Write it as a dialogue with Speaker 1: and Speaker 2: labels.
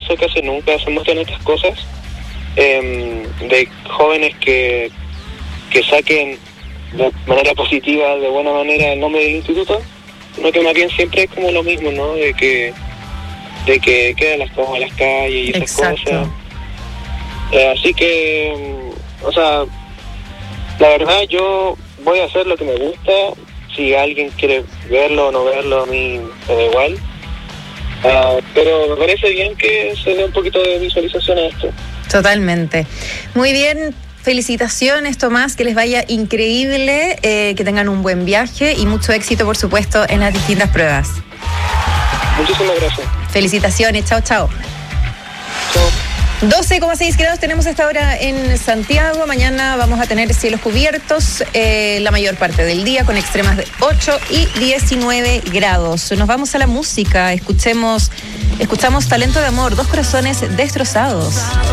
Speaker 1: pienso que hace nunca se muestran estas cosas, de jóvenes que saquen de manera positiva, de buena manera, el nombre del instituto, sino que más bien siempre es como lo mismo, ¿no? De que quedan las cosas en las calles y esas cosas. Así que, o sea, la verdad yo voy a hacer lo que me gusta. Si alguien quiere verlo o no verlo, a mí me da igual. Pero me parece bien que se dé un poquito de visualización a esto.
Speaker 2: Totalmente. Muy bien. Felicitaciones, Tomás, que les vaya increíble, que tengan un buen viaje y mucho éxito, por supuesto, en las distintas pruebas.
Speaker 1: Muchísimas gracias.
Speaker 2: Felicitaciones, chao, chao.
Speaker 1: Chao.
Speaker 2: 12,6 grados tenemos hasta ahora en Santiago. Mañana vamos a tener cielos cubiertos la mayor parte del día, con extremas de 8 y 19 grados. Nos vamos a la música. Escuchamos Talento de Amor, Dos Corazones Destrozados.